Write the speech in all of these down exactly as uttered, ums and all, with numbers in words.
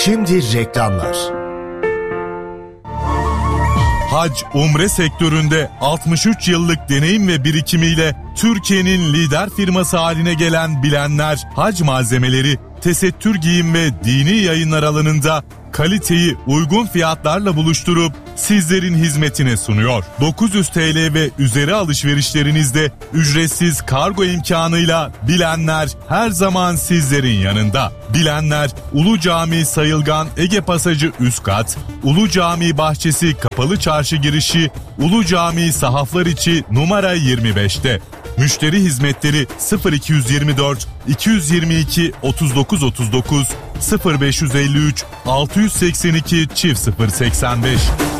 Şimdi reklamlar. Hac, umre sektöründe altmış üç yıllık deneyim ve birikimiyle Türkiye'nin lider firması haline gelen Bilenler Hac Malzemeleri, tesettür giyim ve dini yayınlar alanında kaliteyi uygun fiyatlarla buluşturup sizlerin hizmetine sunuyor. dokuz yüz TL ve üzeri alışverişlerinizde ücretsiz kargo imkanıyla Bilenler her zaman sizlerin yanında. Bilenler, Ulu Cami Sayılgan Ege Pasajı üst kat, Ulu Cami Bahçesi Kapalı Çarşı girişi, Ulu Cami Sahaflar içi numara yirmi beşte. Müşteri hizmetleri sıfır iki yirmi dört iki yüz yirmi iki otuz dokuz otuz dokuz sıfır beş elli üç altı yüz seksen iki çift sıfır seksen beş.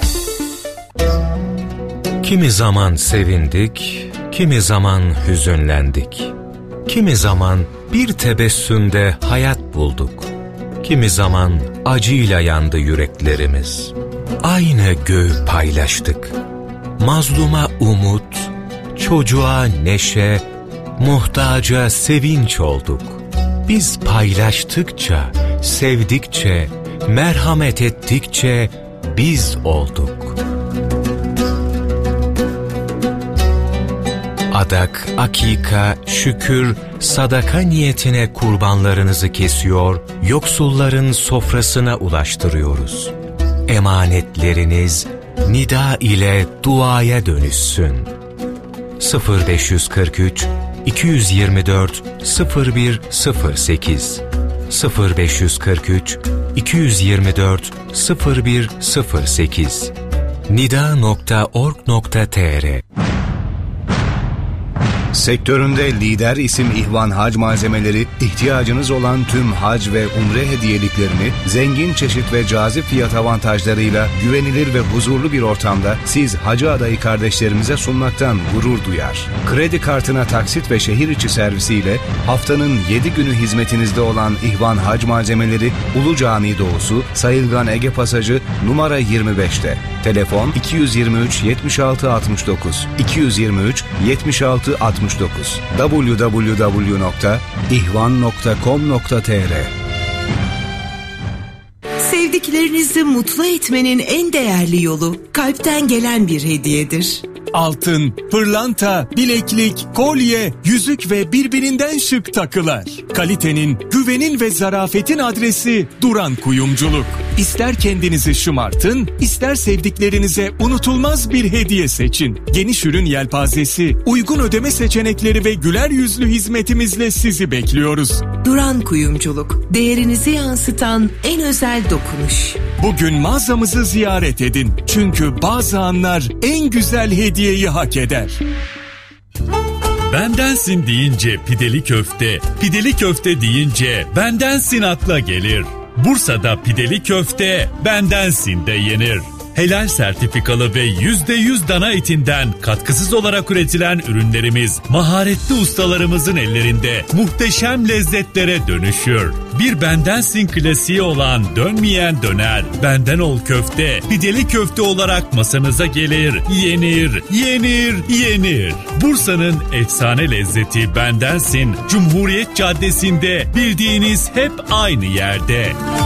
Kimi zaman sevindik, kimi zaman hüzünlendik. Kimi zaman bir tebessümde hayat bulduk. Kimi zaman acıyla yandı yüreklerimiz. Aynı göğü paylaştık. Mazluma umut, çocuğa neşe, muhtaca sevinç olduk. Biz paylaştıkça, sevdikçe, merhamet ettikçe biz olduk. Adak, akika, şükür, sadaka niyetine kurbanlarınızı kesiyor, yoksulların sofrasına ulaştırıyoruz. Emanetleriniz nida ile duaya dönüşsün. sıfır beş kırk üç iki yüz yirmi dört sıfır bir sıfır sekiz sıfır beş kırk üç iki yüz yirmi dört sıfır bir sıfır sekiz nida nokta org nokta tr. Sektöründe lider isim İhvan Hac Malzemeleri, ihtiyacınız olan tüm hac ve umre hediyeliklerini zengin çeşit ve cazip fiyat avantajlarıyla güvenilir ve huzurlu bir ortamda siz hacı adayı kardeşlerimize sunmaktan gurur duyar. Kredi kartına taksit ve şehir içi servisiyle haftanın yedi günü hizmetinizde olan İhvan Hac Malzemeleri, Ulu Cami Doğusu, Sayılgan Ege Pasajı numara yirmi beşte. Telefon iki yüz yirmi üç yetmiş altı altmış dokuz iki yüz yirmi üç yetmiş altı altmış dokuz double-u double-u double-u nokta ihvan nokta com nokta tr. Sevdiklerinizi mutlu etmenin en değerli yolu kalpten gelen bir hediyedir. Altın, pırlanta, bileklik, kolye, yüzük ve birbirinden şık takılar. Kalitenin, güvenin ve zarafetin adresi Duran Kuyumculuk. İster kendinizi şımartın, ister sevdiklerinize unutulmaz bir hediye seçin. Geniş ürün yelpazesi, uygun ödeme seçenekleri ve güler yüzlü hizmetimizle sizi bekliyoruz. Duran Kuyumculuk, değerinizi yansıtan en özel dokunuş. Bugün mağazamızı ziyaret edin. Çünkü bazı anlar en güzel hediyeyi hak eder. Bendensin deyince pideli köfte, pideli köfte deyince bendensin akla gelir. Bursa'da pideli köfte bendensin de yenir. Helal sertifikalı ve yüzde yüz dana etinden katkısız olarak üretilen ürünlerimiz maharetli ustalarımızın ellerinde muhteşem lezzetlere dönüşür. Bir bendensin klasiği olan dönmeyen döner, benden ol köfte, pideli köfte olarak masanıza gelir, yenir, yenir, yenir. Bursa'nın efsane lezzeti bendensin, Cumhuriyet Caddesi'nde, bildiğiniz hep aynı yerde.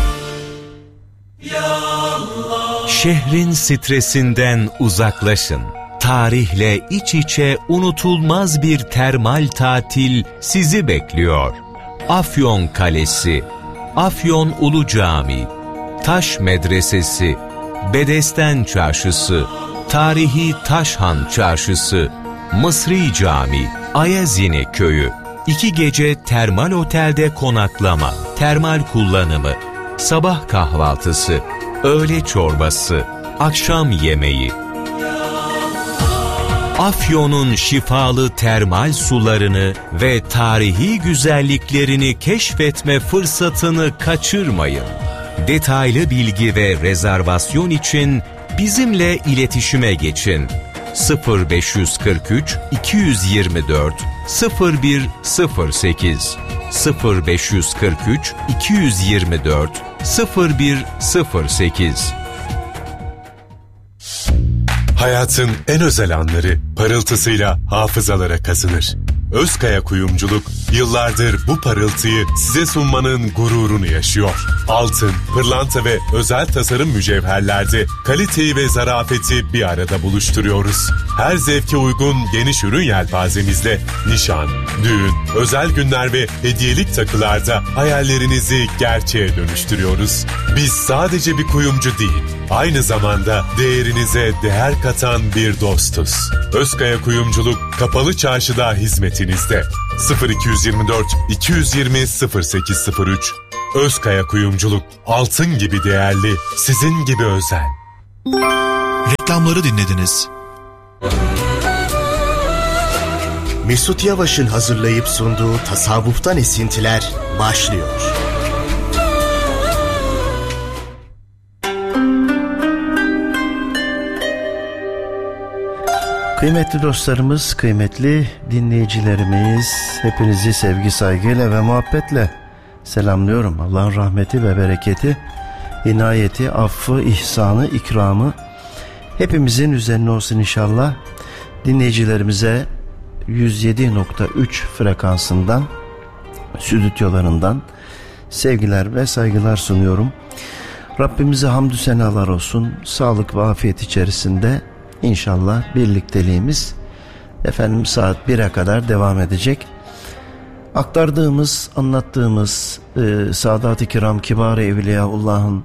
Şehrin stresinden uzaklaşın. Tarihle iç içe unutulmaz bir termal tatil sizi bekliyor. Afyon Kalesi, Afyon Ulu Cami, Taş Medresesi, Bedesten Çarşısı, Tarihi Taşhan Çarşısı, Mısri Cami, Ayazini Köyü. İki gece termal otelde konaklama, termal kullanımı, sabah kahvaltısı, öğle çorbası, akşam yemeği. Afyon'un şifalı termal sularını ve tarihi güzelliklerini keşfetme fırsatını kaçırmayın. Detaylı bilgi ve rezervasyon için bizimle iletişime geçin. sıfır beş kırk üç iki yüz yirmi dört sıfır bir sıfır sekiz sıfır beş kırk üç iki yüz yirmi dört sıfır bir sıfır sekiz. Hayatın en özel anları parıltısıyla hafızalara kazınır. Özkaya Kuyumculuk yıllardır bu parıltıyı size sunmanın gururunu yaşıyor. Altın, pırlanta ve özel tasarım mücevherlerde kaliteyi ve zarafeti bir arada buluşturuyoruz. Her zevke uygun geniş ürün yelpazemizle nişan, düğün, özel günler ve hediyelik takılarda hayallerinizi gerçeğe dönüştürüyoruz. Biz sadece bir kuyumcu değil, aynı zamanda değerinize değer katan bir dostuz. Özkaya Kuyumculuk Kapalı Çarşı'da hizmetinizde. sıfır iki yüz yirmi dört iki yüz yirmi sıfır sekiz sıfır üç Özkaya Kuyumculuk, altın gibi değerli, sizin gibi özel. Reklamları dinlediniz. Mesut Yavaş'ın hazırlayıp sunduğu Tasavvuftan Esintiler başlıyor. Kıymetli dostlarımız, kıymetli dinleyicilerimiz, hepinizi sevgi, saygıyla ve muhabbetle selamlıyorum. Allah'ın rahmeti ve bereketi, inayeti, affı, ihsanı, ikramı hepimizin üzerine olsun inşallah. Dinleyicilerimize yüz yedi nokta üç frekansından, stüdyolarından sevgiler ve saygılar sunuyorum. Rabbimize hamdü senalar olsun. Sağlık ve afiyet içerisinde İnşallah birlikteliğimiz efendim saat bire kadar devam edecek. Aktardığımız, anlattığımız e, Sadat-ı Kiram, Kibar-ı Evliyaullah'ın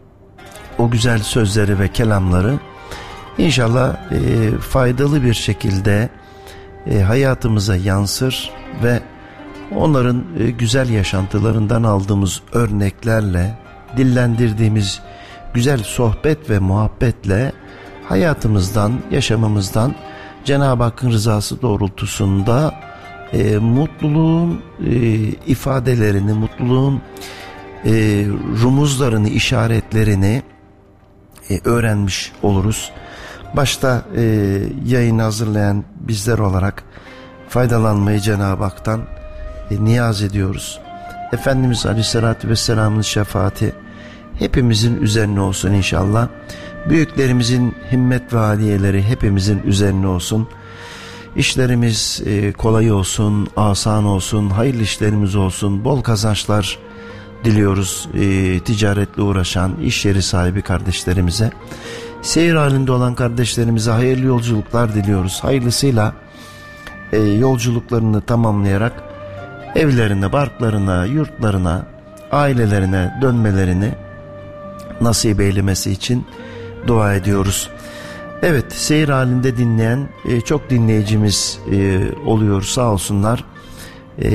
o güzel sözleri ve kelamları İnşallah e, faydalı bir şekilde e, hayatımıza yansır ve onların e, güzel yaşantılarından aldığımız örneklerle, dillendirdiğimiz güzel sohbet ve muhabbetle hayatımızdan, yaşamımızdan Cenab-ı Hakk'ın rızası doğrultusunda e, mutluluğun e, ifadelerini, mutluluğun e, rumuzlarını, işaretlerini e, öğrenmiş oluruz. Başta e, yayını hazırlayan bizler olarak faydalanmayı Cenab-ı Hak'tan e, niyaz ediyoruz. Efendimiz Aleyhisselatü Vesselam'ın şefaati hepimizin üzerine olsun inşallah. Büyüklerimizin himmet ve haliyeleri hepimizin üzerine olsun. İşlerimiz e, kolay olsun, asan olsun, hayırlı işlerimiz olsun, bol kazançlar diliyoruz e, ticaretle uğraşan iş yeri sahibi kardeşlerimize. Seyir halinde olan kardeşlerimize hayırlı yolculuklar diliyoruz. Hayırlısıyla e, yolculuklarını tamamlayarak evlerine, barklarına, yurtlarına, ailelerine dönmelerini nasip eylemesi için dua ediyoruz. Evet, seyir halinde dinleyen e, çok dinleyicimiz e, oluyor, sağ olsunlar. E,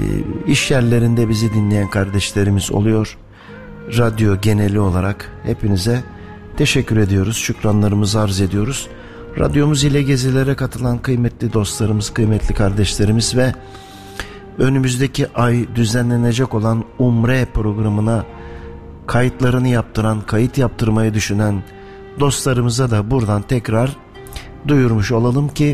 iş yerlerinde bizi dinleyen kardeşlerimiz oluyor. Radyo geneli olarak hepinize teşekkür ediyoruz, şükranlarımızı arz ediyoruz. Radyomuz ile gezilere katılan kıymetli dostlarımız, kıymetli kardeşlerimiz ve önümüzdeki ay düzenlenecek olan Umre programına kayıtlarını yaptıran, kayıt yaptırmayı düşünen dostlarımıza da buradan tekrar duyurmuş olalım ki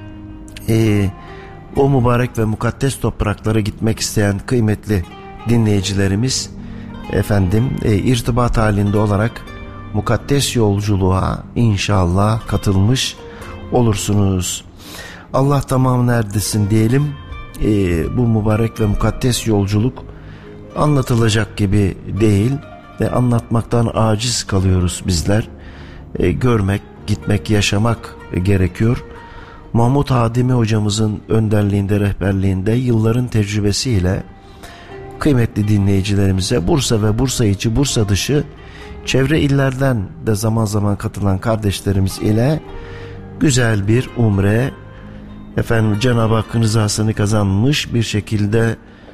e, o mübarek ve mukaddes topraklara gitmek isteyen kıymetli dinleyicilerimiz efendim e, irtibat halinde olarak mukaddes yolculuğa inşallah katılmış olursunuz. Allah tamamını erdirsin diyelim. E, bu mübarek ve mukaddes yolculuk anlatılacak gibi değil ve anlatmaktan aciz kalıyoruz bizler. E, görmek, gitmek, yaşamak gerekiyor. Mahmut Hadimi hocamızın önderliğinde, rehberliğinde yılların tecrübesiyle kıymetli dinleyicilerimize Bursa ve Bursa içi, Bursa dışı çevre illerden de zaman zaman katılan kardeşlerimiz ile güzel bir umre, efendim Cenab-ı Hakk'ın rızasını kazanmış bir şekilde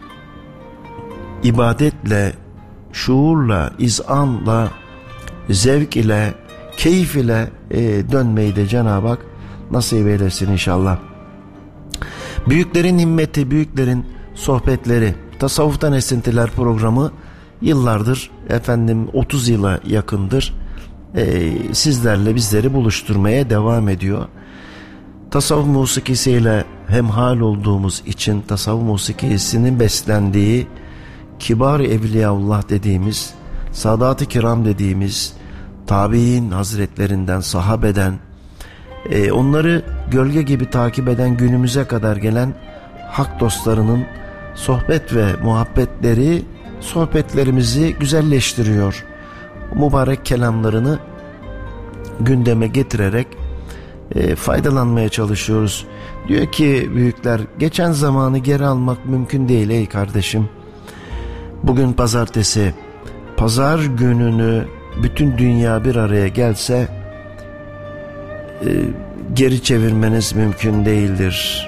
ibadetle, şuurla, izanla, zevk ile, keyif ile e, dönmeyi de Cenab-ı Hak nasip eylesin inşallah. Büyüklerin himmeti, büyüklerin sohbetleri, Tasavvuftan Esintiler programı yıllardır, efendim otuz yıla yakındır e, sizlerle bizleri buluşturmaya devam ediyor. Tasavvuf musikisiyle hemhal olduğumuz için tasavvuf musikisinin beslendiği Kibar-ı Evliyaullah dediğimiz, Sadat-ı Kiram dediğimiz tabi'in hazretlerinden, sahabeden, e, onları gölge gibi takip eden günümüze kadar gelen hak dostlarının sohbet ve muhabbetleri sohbetlerimizi güzelleştiriyor. Mübarek kelamlarını gündeme getirerek e, faydalanmaya çalışıyoruz. Diyor ki büyükler, geçen zamanı geri almak mümkün değil ey kardeşim. Bugün pazartesi, pazar gününü bütün dünya bir araya gelse e, geri çevirmeniz mümkün değildir.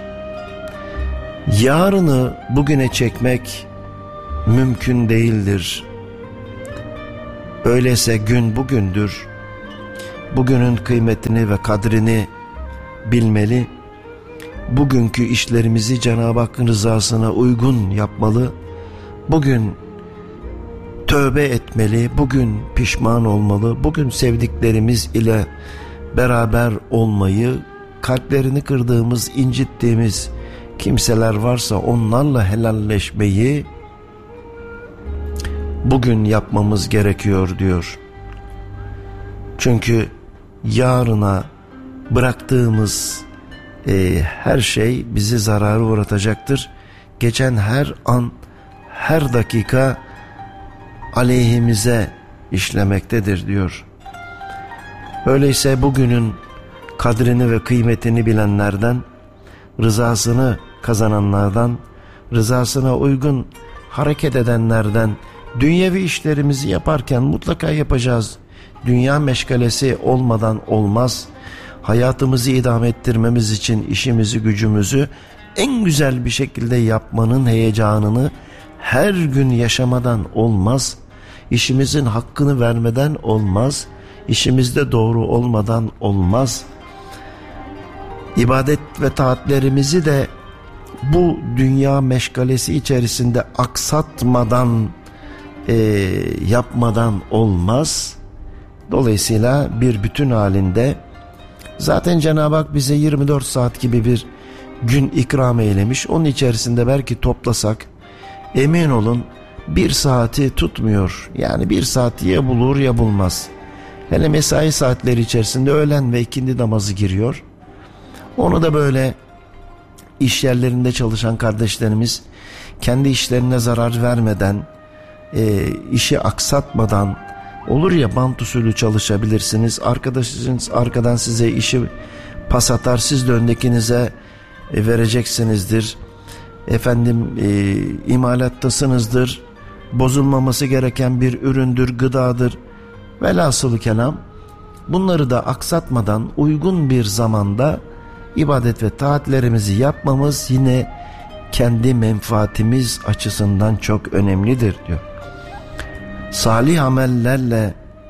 Yarını bugüne çekmek mümkün değildir. Öyleyse gün bugündür. Bugünün kıymetini ve kadrini bilmeli. Bugünkü işlerimizi Cenab-ı Hakk'ın rızasına uygun yapmalı. Bugün tövbe etmeli. Bugün pişman olmalı. Bugün sevdiklerimiz ile beraber olmayı, kalplerini kırdığımız, incittiğimiz kimseler varsa onlarla helalleşmeyi bugün yapmamız gerekiyor diyor. Çünkü yarına bıraktığımız e, her şey bizi zarara uğratacaktır. Geçen her an, her dakika aleyhimize işlemektedir diyor. Öyleyse bugünün kadrini ve kıymetini bilenlerden, rızasını kazananlardan, rızasına uygun hareket edenlerden, dünyevi işlerimizi yaparken mutlaka yapacağız. Dünya meşgalesi olmadan olmaz. Hayatımızı idame ettirmemiz için işimizi, gücümüzü en güzel bir şekilde yapmanın heyecanını her gün yaşamadan olmaz. İşimizin hakkını vermeden olmaz. İşimizde doğru olmadan olmaz. İbadet ve taatlerimizi de bu dünya meşgalesi içerisinde aksatmadan, e, yapmadan olmaz. Dolayısıyla bir bütün halinde, zaten Cenab-ı Hak bize yirmi dört saat gibi bir gün ikram eylemiş. Onun içerisinde belki toplasak, emin olun bir saati tutmuyor. Yani bir saat ya bulur ya bulmaz. Hele mesai saatleri içerisinde öğlen ve ikindi namazı giriyor. Onu da böyle iş yerlerinde çalışan kardeşlerimiz kendi işlerine zarar vermeden, e, işi aksatmadan, olur ya bant usulü çalışabilirsiniz. Arkadaşınız arkadan size işi pas atar, siz de öndekinize e, vereceksinizdir. Efendim e, imalattasınızdır. Bozulmaması gereken bir üründür, gıdadır. Velhasılı kelam, bunları da aksatmadan uygun bir zamanda ibadet ve taatlerimizi yapmamız yine kendi menfaatimiz açısından çok önemlidir diyor. Salih amellerle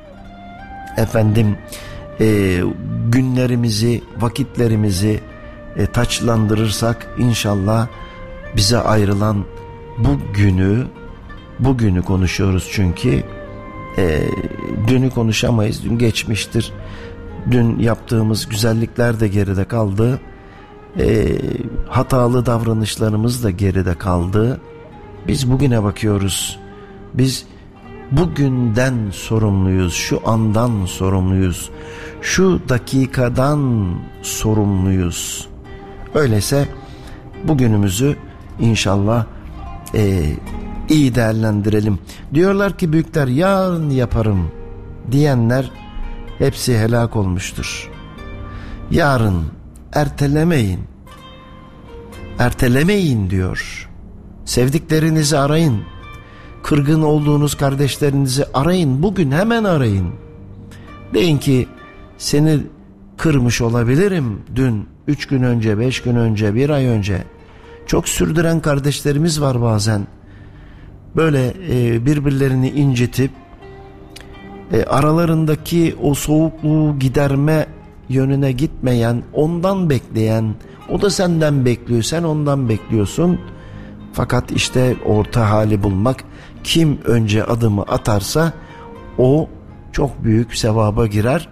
efendim e, günlerimizi, vakitlerimizi e, taçlandırırsak inşallah bize ayrılan bu günü, bugünü konuşuyoruz çünkü e, dünü konuşamayız. Dün geçmiştir. Dün yaptığımız güzellikler de geride kaldı. E, hatalı davranışlarımız da geride kaldı. Biz bugüne bakıyoruz. Biz bugünden sorumluyuz. Şu andan sorumluyuz. Şu dakikadan sorumluyuz. Öyleyse bugünümüzü inşallah e, iyi değerlendirelim. Diyorlar ki büyükler, yarın yaparım diyenler hepsi helak olmuştur. Yarın ertelemeyin. Ertelemeyin diyor. Sevdiklerinizi arayın. Kırgın olduğunuz kardeşlerinizi arayın. Bugün hemen arayın. Deyin ki seni kırmış olabilirim dün, üç gün önce, beş gün önce, bir ay önce. Çok sürdüren kardeşlerimiz var bazen. Böyle e, birbirlerini incitip e, aralarındaki o soğukluğu giderme yönüne gitmeyen, ondan bekleyen, o da senden bekliyor, sen ondan bekliyorsun. Fakat işte orta hali bulmak, kim önce adımı atarsa o çok büyük sevaba girer.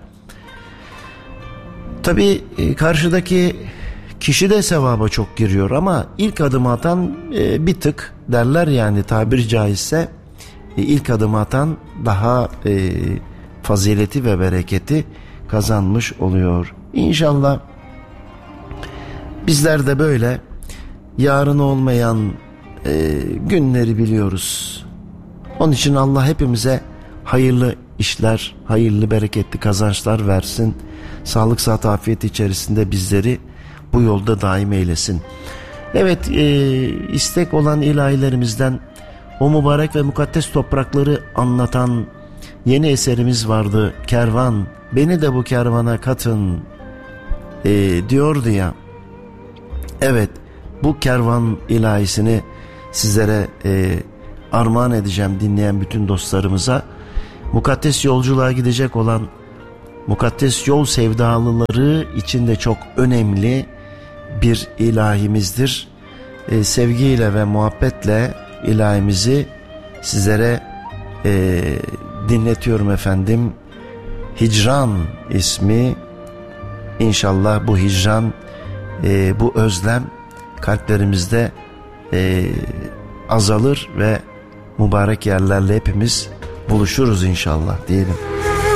Tabii e, karşıdaki kişi de sevaba çok giriyor ama ilk adımı atan e, bir tık derler yani tabiri caizse e, ilk adımı atan daha e, fazileti ve bereketi kazanmış oluyor. İnşallah bizler de böyle yarın olmayan e, günleri biliyoruz. Onun için Allah hepimize hayırlı işler, hayırlı bereketli kazançlar versin. Sağlık, sıhhat, afiyet içerisinde bizleri bu yolda daim eylesin. Evet, e, istek olan ilahilerimizden o mübarek ve mukaddes toprakları anlatan yeni eserimiz vardı. Kervan, beni de bu kervana katın e, diyordu ya. Evet, bu kervan ilahisini sizlere e, armağan edeceğim, dinleyen bütün dostlarımıza. Mukaddes yolculuğa gidecek olan mukaddes yol sevdalıları için de çok önemli bir ilahimizdir. E, sevgiyle ve muhabbetle ilahimizi sizlere e, dinletiyorum efendim. Hicran ismi. İnşallah bu hicran, e, bu özlem kalplerimizde e, azalır ve mübarek yerlerle hepimiz buluşuruz inşallah diyelim.